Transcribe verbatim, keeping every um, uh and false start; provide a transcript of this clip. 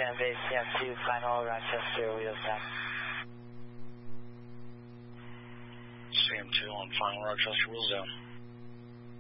Phantom Base, C M two, final Rochester, wheels down. C M two on final Rochester, wheels down.